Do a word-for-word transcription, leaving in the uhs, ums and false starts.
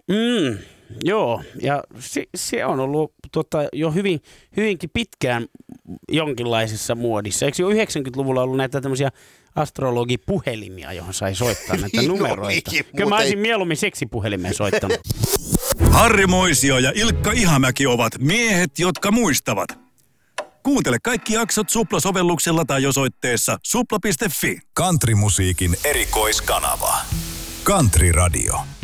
Mm, joo, ja se, se on ollut tota, jo hyvin, hyvinkin pitkään jonkinlaisessa muodissa. Eikö jo yhdeksänkymmentäluvulla ollut näitä tämmöisiä astrologipuhelimia, johon sai soittaa näitä numeroita? Niin, Kyllä mä olisin mieluummin seksipuhelimeen soittanut. Harri Moisio ja Ilkka Ihamäki ovat miehet, jotka muistavat. Kuuntele kaikki jaksot Supla-sovelluksella tai osoitteessa supla piste fi. Countrymusiikin erikoiskanava. Country Radio.